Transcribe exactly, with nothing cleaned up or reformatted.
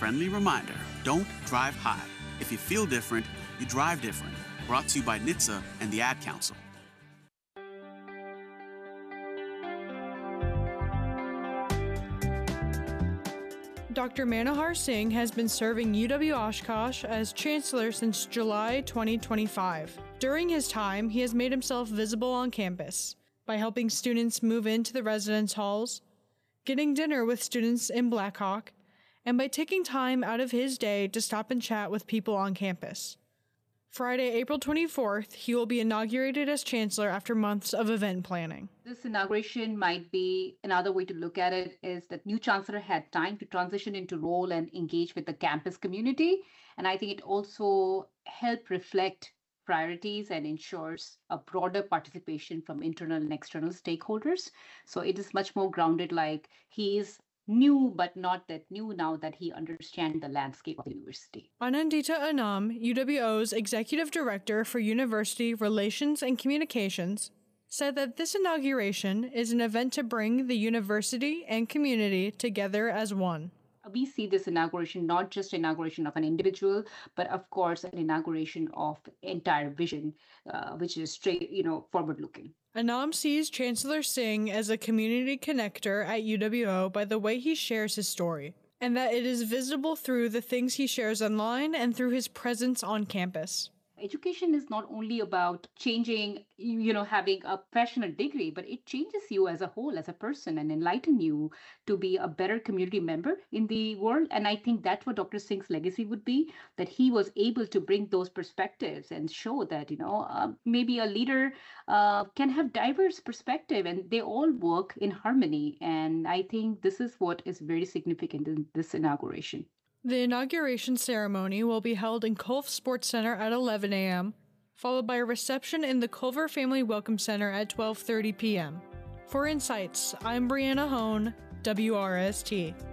friendly reminder, don't drive high. If you feel different, you drive different. Brought to you by N H T S A and the Ad Council. Doctor Manohar Singh has been serving U W Oshkosh as Chancellor since July twenty twenty-five. During his time, he has made himself visible on campus by helping students move into the residence halls, getting dinner with students in Blackhawk, and by taking time out of his day to stop and chat with people on campus. Friday, April twenty-fourth, he will be inaugurated as Chancellor after months of event planning. This inauguration might be another way to look at it is that new Chancellor had time to transition into role and engage with the campus community. And I think it also helped reflect priorities and ensures a broader participation from internal and external stakeholders. So it is much more grounded, like he is new, but not that new now that he understands the landscape of the university. Anandita Anam, U W O's Executive Director for University Relations and Communications, said that this inauguration is an event to bring the university and community together as one. We see this inauguration not just inauguration of an individual, but of course an inauguration of entire vision, uh, which is straight, you know, forward-looking. Anam sees Chancellor Singh as a community connector at U W O by the way he shares his story, and that it is visible through the things he shares online and through his presence on campus. Education is not only about changing, you know, having a professional degree, but it changes you as a whole, as a person, and enlighten you to be a better community member in the world. And I think that's what Doctor Singh's legacy would be, that he was able to bring those perspectives and show that, you know, uh, maybe a leader uh, can have diverse perspective and they all work in harmony. And I think this is what is very significant in this inauguration. The inauguration ceremony will be held in Culver Sports Center at eleven a.m., followed by a reception in the Culver Family Welcome Center at twelve thirty p.m. For Insights, I'm Brianna Hone, W R S T.